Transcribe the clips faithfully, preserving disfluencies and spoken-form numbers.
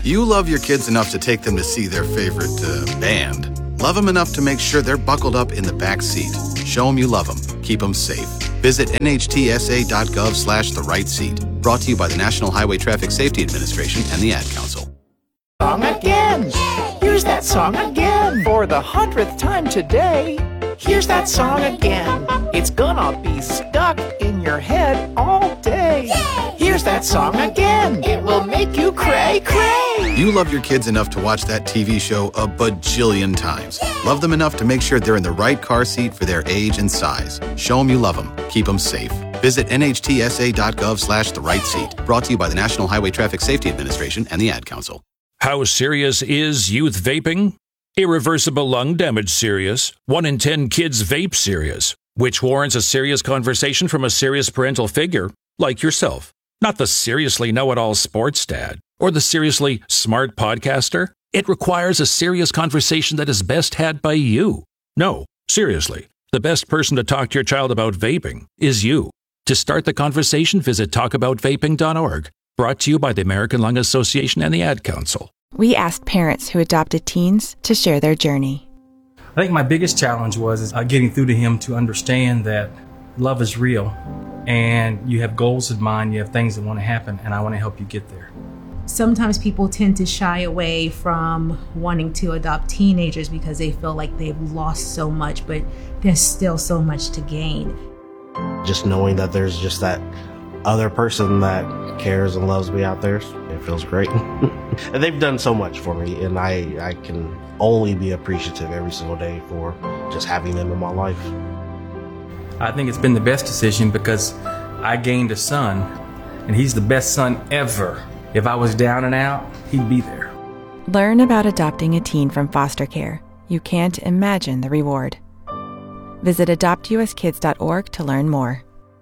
You love your kids enough to take them to see their favorite uh, band. Love them enough to make sure they're buckled up in the back seat. Show them you love them. Keep them safe. Visit nhtsa.gov slash the right seat. Brought to you by the National Highway Traffic Safety Administration and the Ad Council. Song again. Here's that song again. For the hundredth time today. Here's that song again. It's gonna be stuck in your head all day. Here's that song again. It will make you cray cray. You love your kids enough to watch that T V show a bajillion times. Love them enough to make sure they're in the right car seat for their age and size. Show them you love them. Keep them safe. Visit nhtsa.gov slash the right seat. Brought to you by the National Highway Traffic Safety Administration and the Ad Council. How serious is youth vaping? Irreversible lung damage serious. One in ten kids vape serious, which warrants a serious conversation from a serious parental figure like yourself. Not the seriously know-it-all sports dad or the seriously smart podcaster. It requires a serious conversation that is best had by you. No, seriously, the best person to talk to your child about vaping is you. To start the conversation, visit talk about vaping dot org. Brought to you by the American Lung Association and the Ad Council. We asked parents who adopted teens to share their journey. I think my biggest challenge was is, uh, getting through to him to understand that love is real and you have goals in mind, you have things that want to happen, and I want to help you get there. Sometimes people tend to shy away from wanting to adopt teenagers because they feel like they've lost so much, but there's still so much to gain. Just knowing that there's just that other person that cares and loves me out there, it feels great. And they've done so much for me, and I, I can only be appreciative every single day for just having them in my life. I think it's been the best decision because I gained a son, and he's the best son ever. If I was down and out, he'd be there. Learn about adopting a teen from foster care. You can't imagine the reward. Visit adopt u s kids dot org to learn more.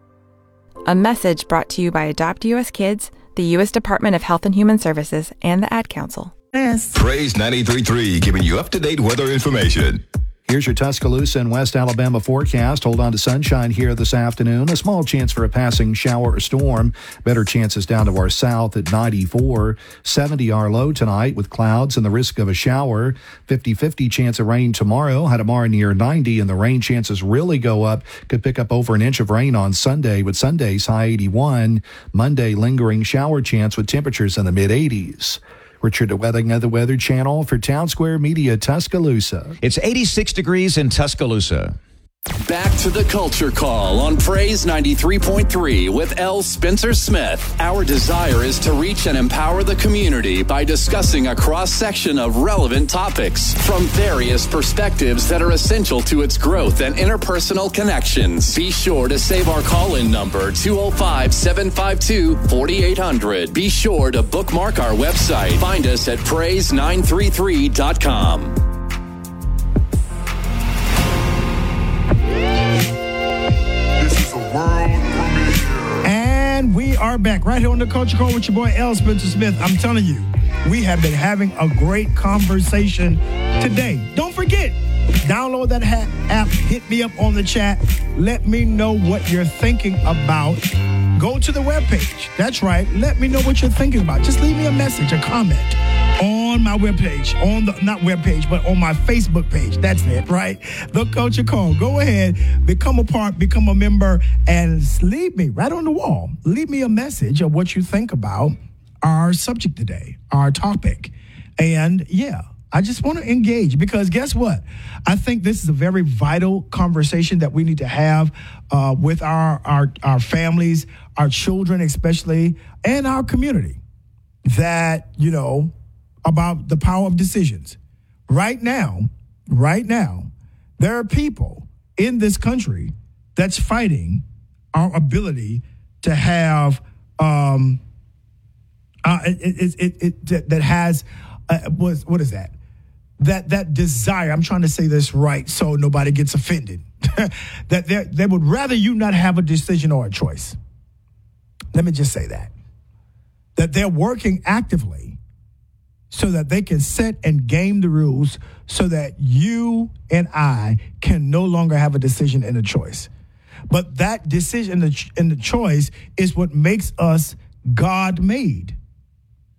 A message brought to you by Adopt U S Kids, the U S Department of Health and Human Services, and the Ad Council. Yes. Praise ninety-three point three, giving you up-to-date weather information. Here's your Tuscaloosa and West Alabama forecast. Hold on to sunshine here this afternoon. A small chance for a passing shower or storm. Better chances down to our south at ninety-four. seventy our low tonight with clouds and the risk of a shower. fifty-fifty chance of rain tomorrow. Had tomorrow near ninety, and the rain chances really go up. Could pick up over an inch of rain on Sunday with Sunday's high eighty-one. Monday, lingering shower chance with temperatures in the mid-eighties. Richard DeWething of the Weather Channel for Town Square Media, Tuscaloosa. It's eighty-six degrees in Tuscaloosa. Back to the Culture Call on Praise ninety-three point three with L. Spencer Smith. Our desire is to reach and empower the community by discussing a cross-section of relevant topics from various perspectives that are essential to its growth and interpersonal connections. Be sure to save our call-in number, two oh five, seven five two, four eight zero zero. Be sure to bookmark our website. Find us at praise nine three three dot com. And we are back right here on the Culture Call with your boy L. Spencer Smith. I'm telling you, we have been having a great conversation today. Don't forget, download that ha- app, hit me up on the chat. Let me know what you're thinking about. Go to the webpage. That's right. Let me know what you're thinking about. Just leave me a message, a comment on my webpage, on the, not webpage, but on my Facebook page. That's it, right? The Culture Call. Go ahead, become a part, become a member, and leave me right on the wall. Leave me a message of what you think about our subject today, our topic. And yeah, I just want to engage because guess what? I think this is a very vital conversation that we need to have uh, with our, our, our families, our children especially, and our community that, you know, about the power of decisions. Right now, right now, there are people in this country that's fighting our ability to have, um, uh, it, it, it, it, it that has, uh, what, what is that? That that desire, I'm trying to say this right so nobody gets offended, that they would rather you not have a decision or a choice. Let me just say that. That they're working actively so that they can set and game the rules so that you and I can no longer have a decision and a choice. But that decision and the choice is what makes us God-made.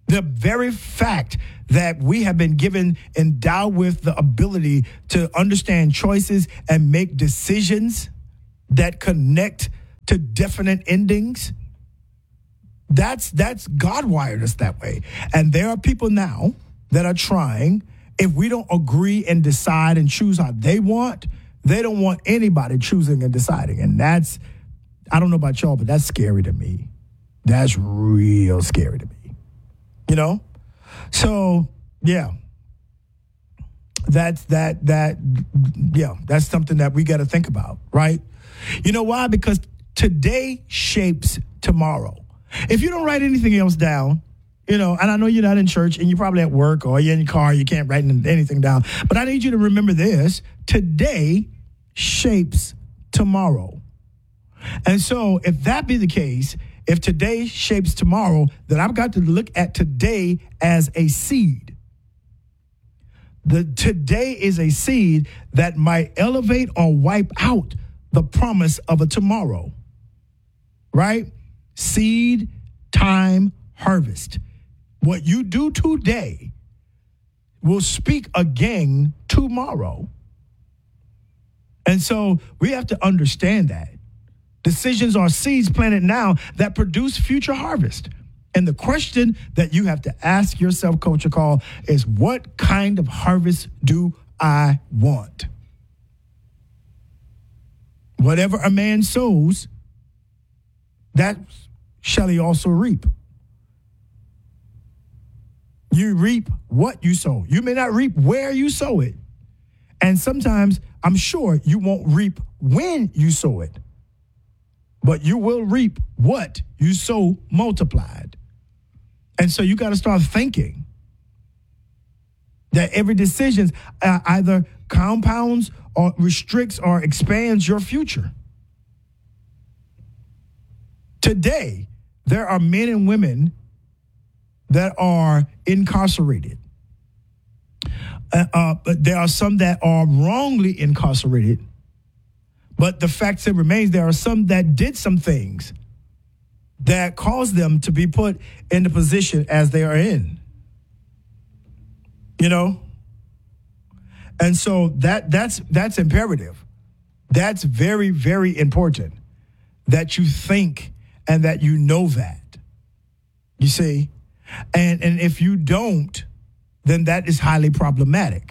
The very fact that we have been given, endowed with the ability to understand choices and make decisions that connect to definite endings, that's that's God wired us that way. And there are people now that are trying, if we don't agree and decide and choose how they want, they don't want anybody choosing and deciding. And that's, I don't know about y'all, but that's scary to me. That's real scary to me. You know? So, yeah. That's that that yeah, that's something that we got to think about, right? You know why? Because today shapes tomorrow. If you don't write anything else down, you know, and I know you're not in church and you're probably at work or you're in your car, you can't write anything down, but I need you to remember this: today shapes tomorrow. And so if that be the case, if today shapes tomorrow, then I've got to look at today as a seed. The today is a seed that might elevate or wipe out the promise of a tomorrow. Right? Seed, time, harvest. What you do today will speak again tomorrow. And so we have to understand that. Decisions are seeds planted now that produce future harvest. And the question that you have to ask yourself, Culture Call, is what kind of harvest do I want? Whatever a man sows, that shall he also reap. You reap what you sow. You may not reap where you sow it. And sometimes I'm sure you won't reap when you sow it. But you will reap what you sow multiplied. And so you got to start thinking that every decision uh, either compounds or restricts or expands your future. Today, there are men and women that are incarcerated. Uh, uh, but there are some that are wrongly incarcerated. But the fact that remains, there are some that did some things that caused them to be put in the position as they are in. You know? And so that that's that's imperative. That's very, very important that you think and that you know that. You see? And and if you don't, then that is highly problematic.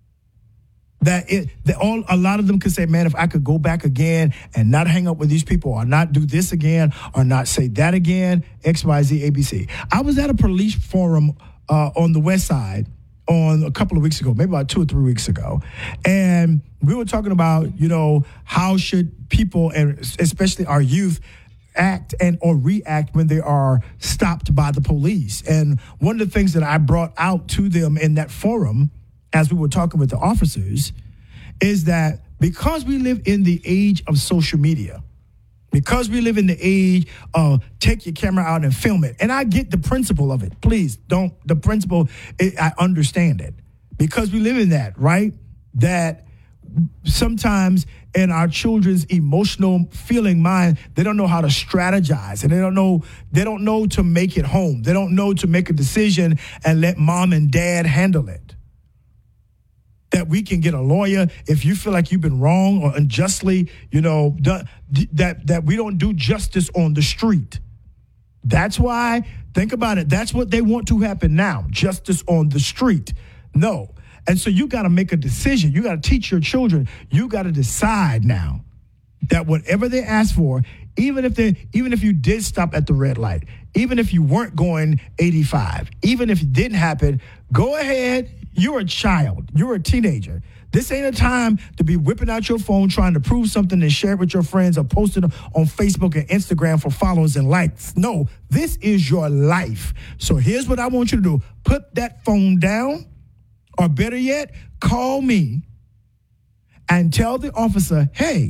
That it, that all a lot of them could say, man, if I could go back again and not hang up with these people or not do this again or not say that again, X, Y, Z, A, B, C. I was at a police forum uh, on the West Side on a couple of weeks ago, maybe about two or three weeks ago. And we were talking about, you know, how should people, and especially our youth, act and or react when they are stopped by the police. And one of the things that I brought out to them in that forum as we were talking with the officers is that because we live in the age of social media, because we live in the age of take your camera out and film it, and I get the principle of it. Please don't, the principle, it, I understand it. Because we live in that, right? That sometimes in our children's emotional feeling mind, they don't know how to strategize, and they don't know they don't know to make it home. They don't know to make a decision and let mom and dad handle it. That we can get a lawyer if you feel like you've been wrong or unjustly, you know, done, that that we don't do justice on the street. That's why, think about it, that's what they want to happen now, justice on the street. No. And so you got to make a decision. You got to teach your children. You got to decide now that whatever they ask for, even if they, even if you did stop at the red light, even if you weren't going eighty-five, even if it didn't happen, go ahead. You're a child. You're a teenager. This ain't a time to be whipping out your phone trying to prove something and share it with your friends or post it on Facebook and Instagram for followers and likes. No, this is your life. So here's what I want you to do. Put that phone down, or better yet, call me and tell the officer, hey,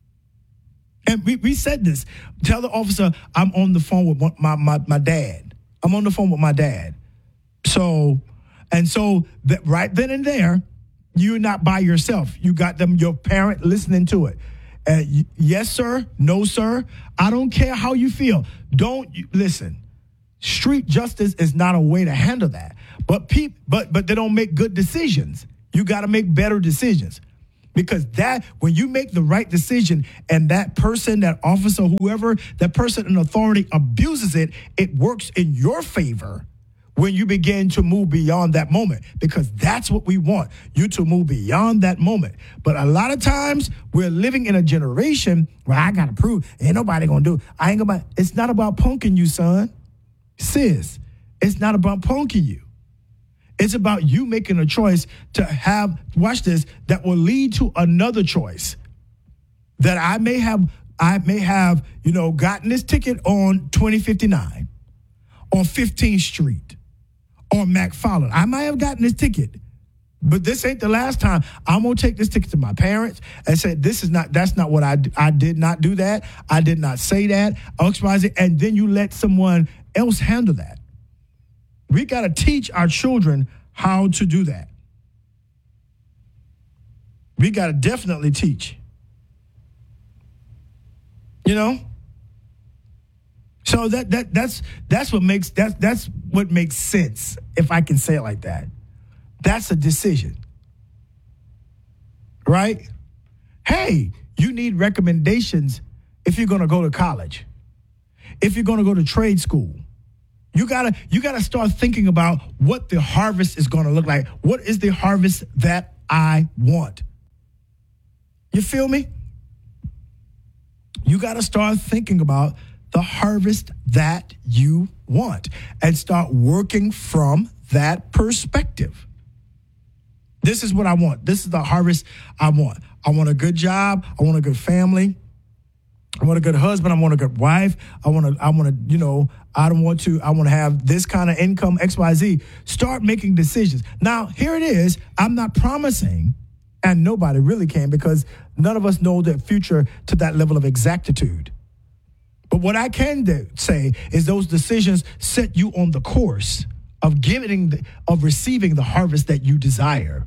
and we, we said this, tell the officer I'm on the phone with my, my, my dad. I'm on the phone with my dad. So... And so that right then and there, you're not by yourself. You got them, your parent listening to it. Uh, yes, sir. No, sir. I don't care how you feel. Don't listen. Street justice is not a way to handle that. But peop, but but they don't make good decisions. You got to make better decisions. Because that, when you make the right decision and that person, that officer, whoever, that person in authority abuses it, it works in your favor when you begin to move beyond that moment. Because that's what we want, you to move beyond that moment. But a lot of times we're living in a generation where I got to prove, ain't nobody going to do it. I ain't gonna, it's not about punking you, son. Sis, it's not about punking you. It's about you making a choice to have, watch this, that will lead to another choice. That I may have, I may have, you know, gotten this ticket on twenty fifty-nine, on fifteenth Street, or McFarland. I might have gotten this ticket, but this ain't the last time. I'm gonna take this ticket to my parents and say, this is not, that's not what I, I did not do that. I did not say that, X Y Z, and then you let someone else handle that. We got to teach our children how to do that. We got to definitely teach. You know? So that that that's that's what makes that's that's what makes sense, if I can say it like that. That's a decision. Right? Hey, you need recommendations if you're going to go to college. If you're going to go to trade school. You gotta, you gotta start thinking about what the harvest is gonna look like. What is the harvest that I want? You feel me? You gotta start thinking about the harvest that you want and start working from that perspective. This is what I want. This is the harvest I want. I want a good job. I want a good family. I want a good husband. I want a good wife. I want to, I want to, you know, I don't want to, I want to have this kind of income, X, Y, Z. Start making decisions. Now, here it is. I'm not promising, and nobody really can, because none of us know the future to that level of exactitude. But what I can do, say is those decisions set you on the course of giving, the, of receiving the harvest that you desire.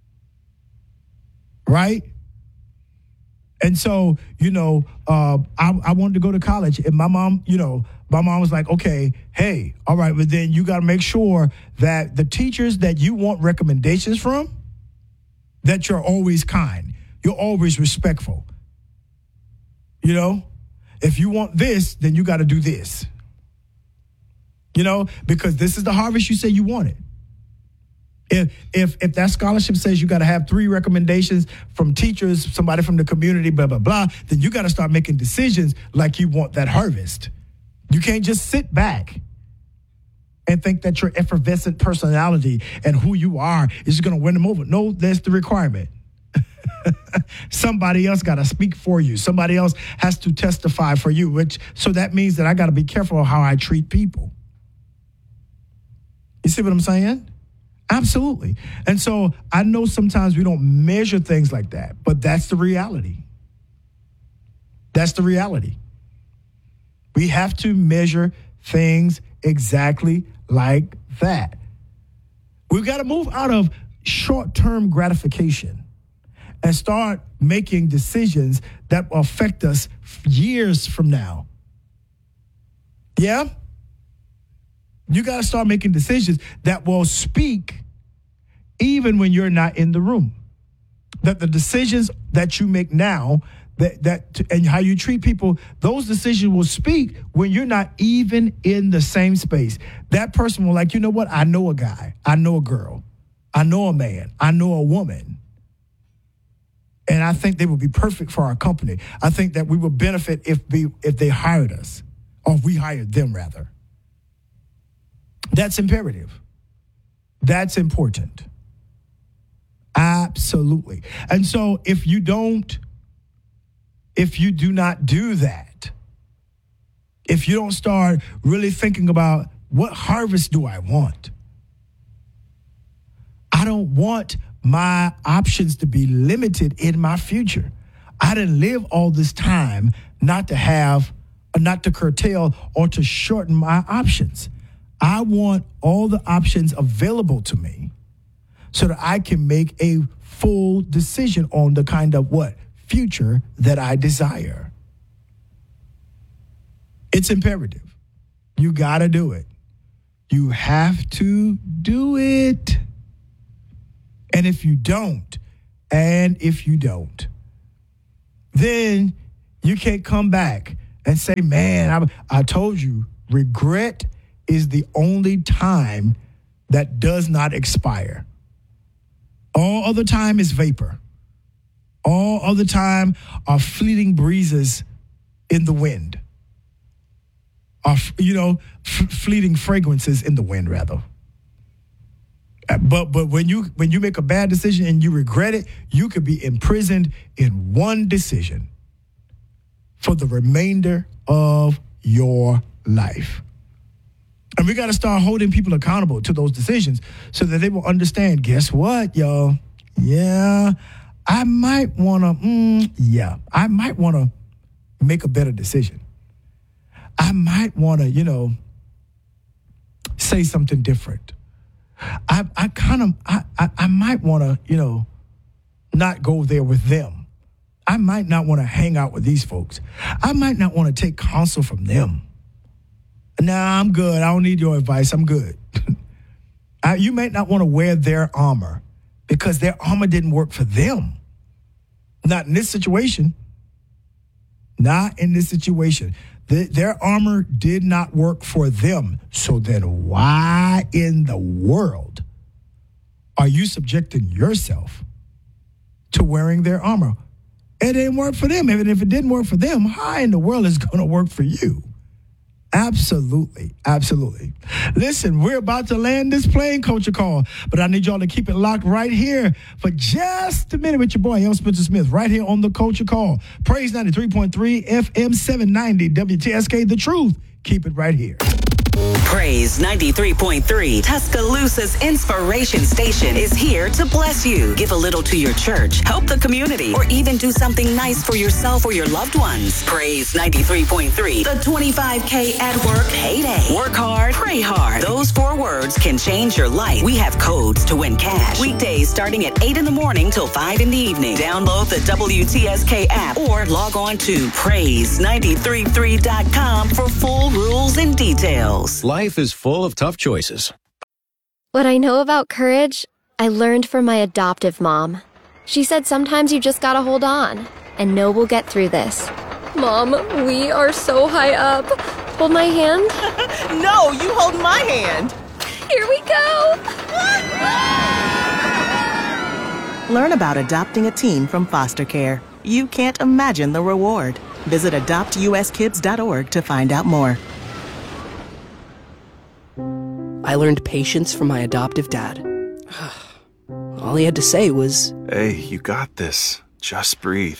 Right? And so, you know, uh, I, I wanted to go to college, and my mom, you know, my mom was like, okay, hey, all right, but then you got to make sure that the teachers that you want recommendations from, that you're always kind. You're always respectful. You know, if you want this, then you got to do this. You know, because this is the harvest you say you wanted. If if if that scholarship says you got to have three recommendations from teachers, somebody from the community, blah, blah, blah, then you got to start making decisions like you want that harvest. You can't just sit back and think that your effervescent personality and who you are is going to win them over. No, that's the requirement. Somebody else got to speak for you. Somebody else has to testify for you, which so that means that I got to be careful of how I treat people. You see what I'm saying? Absolutely. And so I know sometimes we don't measure things like that, but that's the reality. That's the reality. We have to measure things exactly like that. We've got to move out of short-term gratification and start making decisions that will affect us years from now. Yeah? You got to start making decisions that will speak even when you're not in the room. That the decisions that you make now, that that and how you treat people, those decisions will speak when you're not even in the same space. That person will like, you know what? I know a guy. I know a girl. I know a man. I know a woman. And I think they would be perfect for our company. I think that we would benefit if we if they hired us, or if we hired them, rather. That's imperative. That's important. Absolutely. And so if you don't, if you do not do that, if you don't start really thinking about what harvest do I want? I don't want my options to be limited in my future. I didn't live all this time not to have, not to curtail or to shorten my options. I want all the options available to me so that I can make a full decision on the kind of what future that I desire. It's imperative. You got to do it. You have to do it. And if you don't, and if you don't, then you can't come back and say, man, I, I told you, regret is the only time that does not expire. All other time is vapor. All other time are fleeting breezes in the wind. Are, you know, f- fleeting fragrances in the wind, rather. But but when you when you make a bad decision and you regret it, you could be imprisoned in one decision for the remainder of your life. And we got to start holding people accountable to those decisions so that they will understand, guess what, y'all? Yeah, I might want to, mm, yeah, I might want to make a better decision. I might want to, you know, say something different. I I kind of, I, I, I might want to, you know, not go there with them. I might not want to hang out with these folks. I might not want to take counsel from them. Nah, I'm good. I don't need your advice. I'm good. I, you might not want to wear their armor because their armor didn't work for them. Not in this situation. Not in this situation. The, their armor did not work for them. So then why in the world are you subjecting yourself to wearing their armor? It didn't work for them. And if it didn't work for them, how in the world is it going to work for you? Absolutely. Absolutely. Listen, we're about to land this plane, Culture Call, but I need y'all to keep it locked right here for just a minute with your boy, L. Spencer Smith, right here on the Culture Call. Praise ninety-three point three, F M seven ninety, W T S K, The Truth. Keep it right here. Praise ninety-three point three, Tuscaloosa's inspiration station, is here to bless you. Give a little to your church, help the community, or even do something nice for yourself or your loved ones. Praise ninety-three point three, the twenty-five K at work payday. Work hard, pray hard. Those four words can change your life. We have codes to win cash. Weekdays starting at eight in the morning till five in the evening. Download the W T S K app or log on to praise nine three three dot com for full rules and details. Life is full of tough choices. What I know about courage, I learned from my adoptive mom. She said sometimes you just gotta hold on and know we'll get through this. Mom, we are so high up. Hold my hand. No, you hold my hand. Here we go. Learn about adopting a teen from foster care. You can't imagine the reward. Visit adopt u s kids dot org to find out more. I learned patience from my adoptive dad. All he had to say was, "Hey, you got this. Just breathe."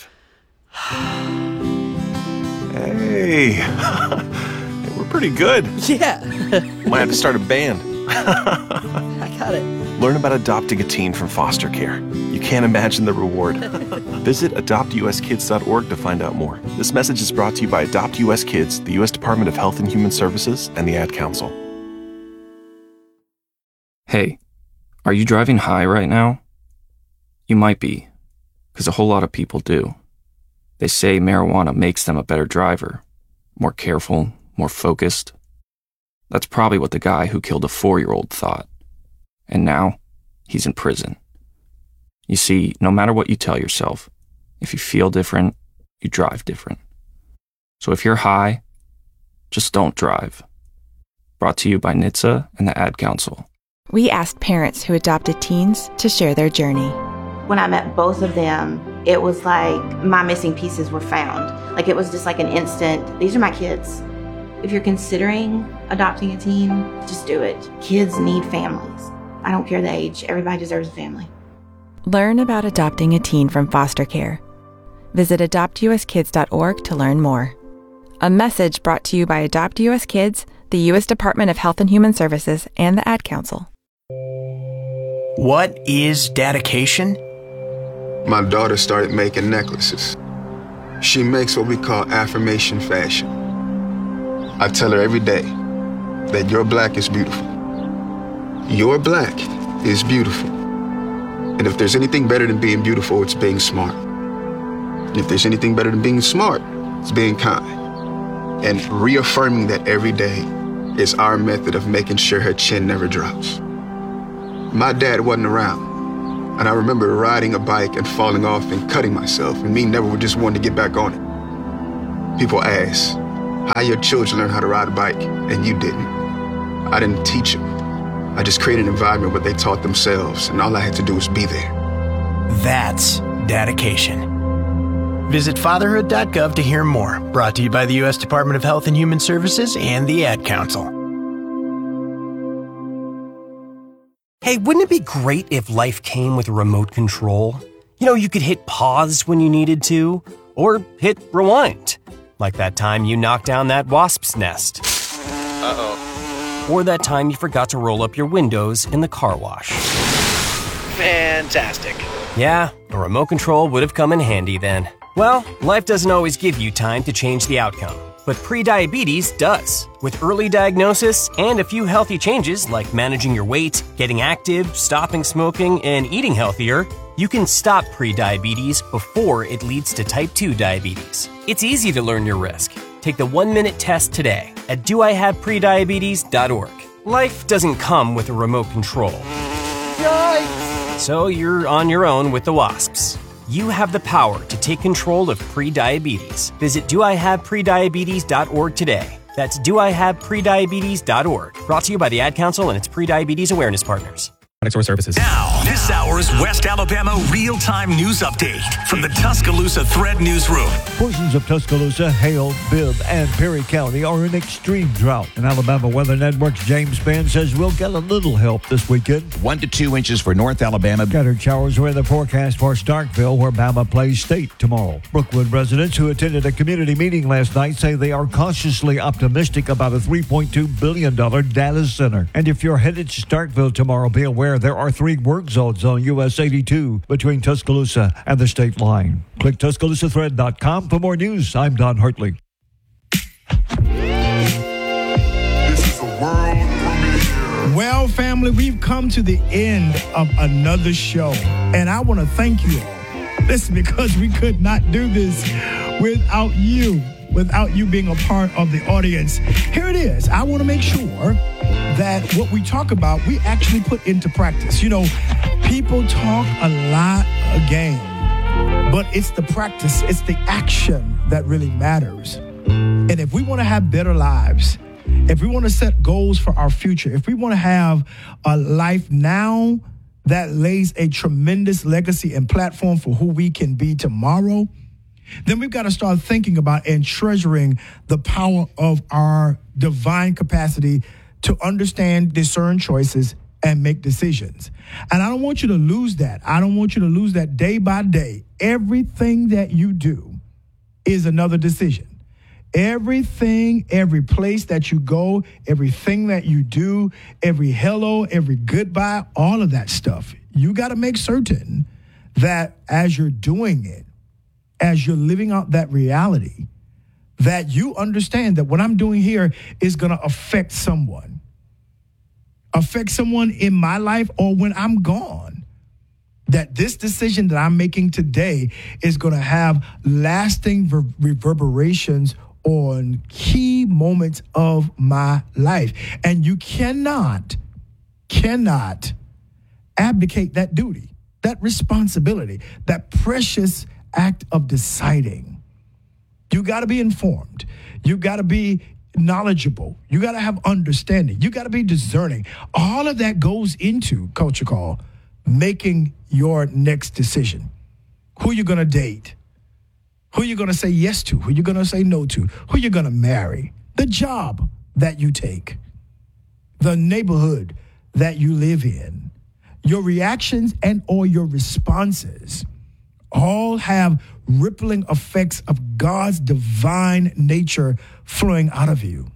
Hey, we're pretty good. Yeah. Might have to start a band. I got it. Learn about adopting a teen from foster care. You can't imagine the reward. Visit adopt u s kids dot org to find out more. This message is brought to you by Adopt U S Kids, the U S Department of Health and Human Services, and the Ad Council. Hey, are you driving high right now? You might be, because a whole lot of people do. They say marijuana makes them a better driver, more careful, more focused. That's probably what the guy who killed a four-year-old thought. And now, he's in prison. You see, no matter what you tell yourself, if you feel different, you drive different. So if you're high, just don't drive. Brought to you by N H T S A and the Ad Council. We asked parents who adopted teens to share their journey. When I met both of them, it was like my missing pieces were found. Like it was just like an instant, these are my kids. If you're considering adopting a teen, just do it. Kids need families. I don't care the age. Everybody deserves a family. Learn about adopting a teen from foster care. Visit adopt u s kids dot org to learn more. A message brought to you by Adopt U S Kids, the U S Department of Health and Human Services, and the Ad Council. What is dedication? My daughter started making necklaces. She makes what we call affirmation fashion. I tell her every day that your black is beautiful. Your black is beautiful. And if there's anything better than being beautiful, it's being smart. And if there's anything better than being smart, it's being kind. And reaffirming that every day is our method of making sure her chin never drops. My dad wasn't around, and I remember riding a bike and falling off and cutting myself, and me never just wanting to get back on it. People ask, how your children learn how to ride a bike, and you didn't. I didn't teach them. I just created an environment where they taught themselves, and all I had to do was be there. That's dedication. Visit fatherhood dot gov to hear more. Brought to you by the U S Department of Health and Human Services and the Ad Council. Hey, wouldn't it be great if life came with a remote control? You know, you could hit pause when you needed to, or hit rewind. Like that time you knocked down that wasp's nest. Uh-oh. Or that time you forgot to roll up your windows in the car wash. Fantastic. Yeah, a remote control would have come in handy then. Well, life doesn't always give you time to change the outcome, but prediabetes does. With early diagnosis and a few healthy changes like managing your weight, getting active, stopping smoking, and eating healthier, you can stop prediabetes before it leads to type two diabetes. It's easy to learn your risk. Take the one-minute test today at do I have prediabetes dot org. Life doesn't come with a remote control. Yikes! So you're on your own with the wasps. You have the power to take control of prediabetes. Visit do I have prediabetes dot org today. That's do I have prediabetes dot org. Brought to you by the Ad Council and its prediabetes awareness partners. Or services. Now, this hour's West Alabama real-time news update from the Tuscaloosa Thread Newsroom. Portions of Tuscaloosa, Hale, Bibb, and Perry County are in extreme drought. And Alabama Weather Network's James Spann says we'll get a little help this weekend. One to two inches for North Alabama. Scattered showers are in the forecast for Starkville, where Bama plays state tomorrow. Brookwood residents who attended a community meeting last night say they are cautiously optimistic about a three point two billion dollars data center. And if you're headed to Starkville tomorrow, be aware there are three work zones on U S eighty-two between Tuscaloosa and the state line. Click Tuscaloosa Thread dot com for more news. I'm Don Hartley. Well, family, we've come to the end of another show, and I want to thank you all. Listen, because we could not do this without you, without you being a part of the audience. Here it is. I want to make sure that what we talk about, we actually put into practice. You know, people talk a lot of game, but it's the practice, it's the action that really matters. And if we want to have better lives, if we want to set goals for our future, if we want to have a life now that lays a tremendous legacy and platform for who we can be tomorrow, then we've got to start thinking about and treasuring the power of our divine capacity to understand, discern choices, and make decisions. And I don't want you to lose that. I don't want you to lose that day by day. Everything that you do is another decision. Everything, every place that you go, everything that you do, every hello, every goodbye, all of that stuff, you got to make certain that as you're doing it, as you're living out that reality, that you understand that what I'm doing here is going to affect someone. Affect someone in my life or when I'm gone. That this decision that I'm making today is going to have lasting ver- reverberations on key moments of my life. And you cannot, cannot abdicate that duty, that responsibility, that precious act of deciding. You got to be informed. You got to be knowledgeable. You got to have understanding. You got to be discerning. All of that goes into, Culture Call, making your next decision. Who you going to date? Who you going to say yes to? Who you going to say no to? Who you going to marry? The job that you take. The neighborhood that you live in. Your reactions and or your responses all have rippling effects of God's divine nature flowing out of you.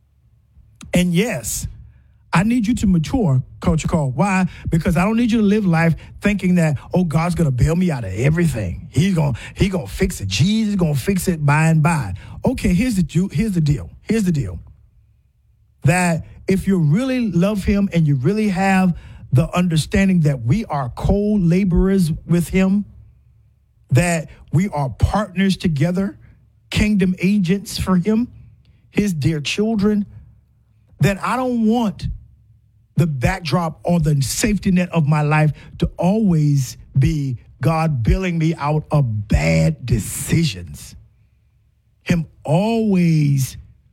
And yes, I need you to mature, Culture Call. Why? Because I don't need you to live life thinking that, oh, God's going to bail me out of everything. He's going he gonna fix it. Jesus is going to fix it by and by. Okay, here's the, here's the deal. Here's the deal. That if you really love him and you really have the understanding that we are co-laborers with him, that we are partners together, kingdom agents for him, his dear children, that I don't want the backdrop or the safety net of my life to always be God bailing me out of bad decisions. Him always